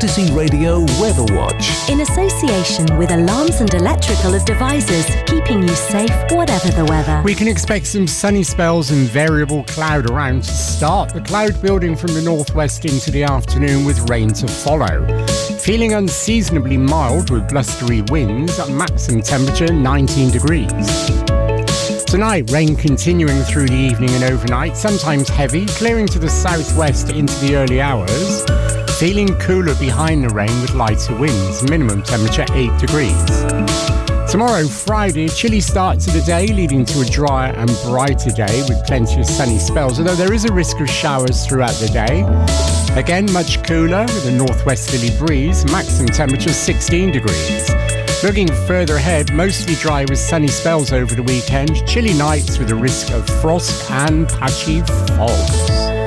Cortesy Radio Weather Watch. In association with Alarms and Electrical Devices, keeping you safe whatever the weather. We can expect some sunny spells and variable cloud around to start. The cloud building from the northwest into the afternoon with rain to follow. Feeling unseasonably mild with blustery winds, at maximum temperature 19 degrees. Tonight, rain continuing through the evening and overnight, sometimes heavy, clearing to the southwest into the early hours. Feeling cooler behind the rain with lighter winds, minimum temperature 8 degrees. Tomorrow, Friday, chilly start to the day, leading to a drier and brighter day with plenty of sunny spells, although there is a risk of showers throughout the day. Again, much cooler with a northwesterly breeze, maximum temperature 16 degrees. Looking further ahead, mostly dry with sunny spells over the weekend, chilly nights with a risk of frost and patchy fog.